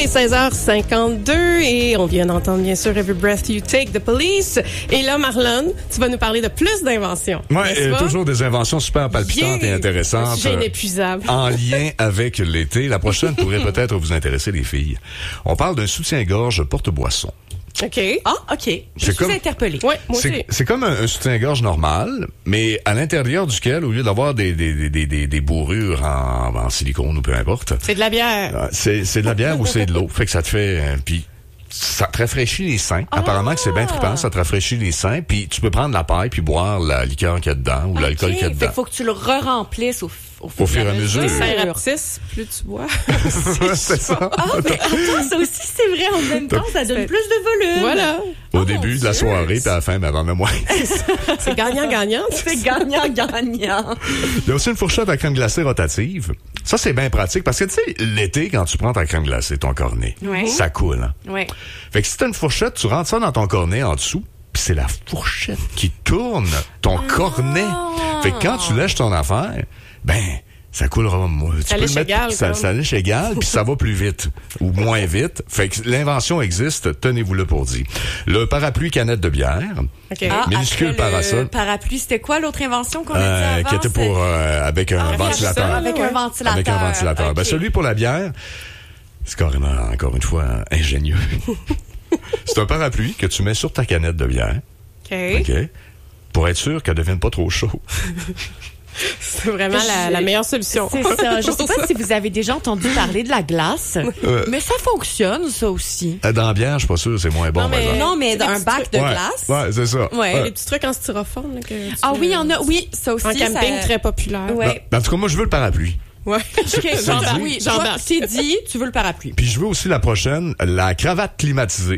est 16h52 et on vient d'entendre bien sûr Every Breath You Take, The Police. Et là, Marlon, tu vas nous parler de plus d'inventions. Oui, toujours des inventions super palpitantes et intéressantes. Sujet inépuisable. En lien avec l'été. La prochaine pourrait peut-être vous intéresser, les filles. On parle d'un soutien-gorge porte-boisson. OK. Ah, OK. Je suis interpellée. Ouais, moi aussi. C'est comme un soutien-gorge normal, mais à l'intérieur duquel, au lieu d'avoir des bourrures en silicone ou peu importe. C'est de la bière. C'est de la bière ou c'est de l'eau. Fait que ça te fait, puis ça te rafraîchit les seins. Apparemment que c'est bien trippant, ça te rafraîchit les seins, puis tu peux prendre la paille puis boire la liqueur qu'il y a dedans ou l'alcool qu'il y a dedans. Fait qu'il faut que tu le re-remplisses au fur et à mesure. Plus ça rapetisse, plus tu bois. C'est ça. Ah, mais attends, ça aussi, c'est vrai. En même temps, ça donne plus de volume. Voilà. Au début de la soirée, puis à la fin, ben, avant de moins. C'est gagnant-gagnant. C'est gagnant-gagnant. Il y a aussi une fourchette à crème glacée rotative. Ça, c'est bien pratique parce que, tu sais, l'été, quand tu prends ta crème glacée, ton cornet, ça coule, hein? Oui. Fait que si t'as une fourchette, tu rentres ça dans ton cornet en dessous, puis c'est la fourchette qui tourne ton cornet. Fait que quand tu lèches ton affaire, ben, ça coulera moins. Ça lèche égal. Ça lèche égal, puis ça va plus vite. Ou moins vite. Fait que l'invention existe, tenez-vous-le pour dit. Le parapluie canette de bière. OK. Minuscule parasol. Le parapluie, c'était quoi l'autre invention qu'on a dit avant? Qui était pour, avec un ventilateur. Avec un ventilateur. Avec un ventilateur. Okay. Ben, celui pour la bière, c'est carrément, encore une fois, ingénieux. C'est un parapluie que tu mets sur ta canette de bière. OK. Pour être sûr qu'elle ne devienne pas trop chaud. C'est vraiment la meilleure solution. C'est ça. Je sais pas si vous avez déjà entendu parler de la glace, mais ça fonctionne, ça aussi. Dans la bière, je suis pas sûr, c'est moins bon. Non, mais un bac de glace. Ouais, c'est ça. Ouais. Les petits trucs en styrofoam. Là, que oui, il y en a. Oui, ça aussi. En camping, très populaire. Ouais. En tout cas, moi, je veux le parapluie. Ouais. Oui, c'est dit, tu veux le parapluie. Puis je veux aussi la prochaine, la cravate climatisée.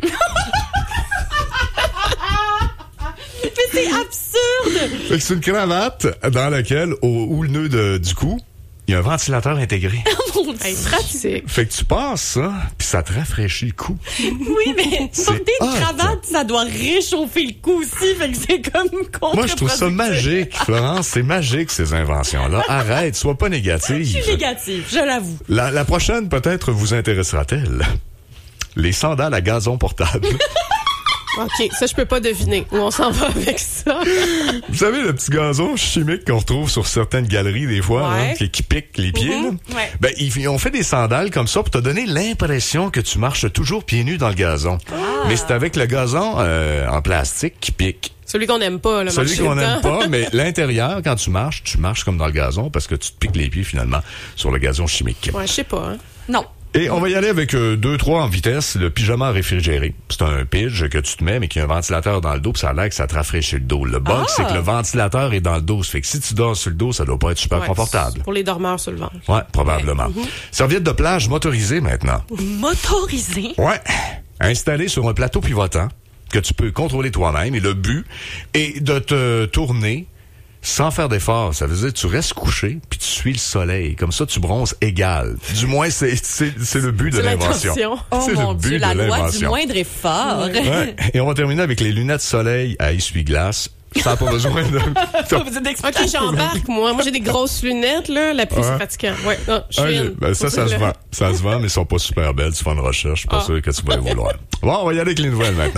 Mais c'est absurde! Fait que c'est une cravate dans laquelle, où le nœud du cou, il y a un ventilateur intégré. C'est pratique. Fait que tu passes ça, puis ça te rafraîchit le cou. Oui, mais porter une cravate, ça doit réchauffer le cou aussi, fait que c'est comme contre-productif. Moi, je trouve ça magique, Florence. C'est magique, ces inventions-là. Arrête, sois pas négative. Je suis négative, je l'avoue. La prochaine, peut-être, vous intéressera-t-elle. Les sandales à gazon portable. OK, ça, je peux pas deviner où on s'en va avec ça. Vous savez, le petit gazon chimique qu'on retrouve sur certaines galeries, des fois, hein, qui pique les pieds. Là. Ouais. Ben, ils ont fait des sandales comme ça pour te donner l'impression que tu marches toujours pieds nus dans le gazon. Mais c'est avec le gazon en plastique qui pique. Celui qu'on n'aime pas. Là, celui qu'on n'aime pas, mais l'intérieur, quand tu marches comme dans le gazon parce que tu te piques les pieds, finalement, sur le gazon chimique. Ouais, je sais pas. Hein. Non. Et on va y aller avec 2-3 en vitesse, le pyjama réfrigéré. C'est un pidge que tu te mets, mais qui a un ventilateur dans le dos, puis ça a l'air que ça te rafraîchit le dos. Le bug, c'est que le ventilateur est dans le dos. Ça fait que si tu dors sur le dos, ça doit pas être super confortable. Pour les dormeurs sur le ventre. Ouais, probablement. Serviette de plage motorisée maintenant. Motorisée? Ouais. Installée sur un plateau pivotant que tu peux contrôler toi-même. Et le but est de te tourner sans faire d'effort. Ça veut dire que tu restes couché puis tu suis le soleil. Comme ça, tu bronzes égal. Du moins, c'est le but de l'invention. Oh c'est mon le but Dieu, de la loi l'invention. du moindre effort. Ouais. Et on va terminer avec les lunettes soleil à essuie-glace. Ça n'a pas besoin de... OK, j'embarque, moi. Moi, j'ai des grosses lunettes, là. La pluie, c'est fatigant. Ouais, non, je suis in. Ben ça se vend. Ça se vend, mais ils sont pas super belles. Tu fais une recherche. Je suis pas sûr que tu vas les vouloir. Bon, on va y aller avec les nouvelles maintenant.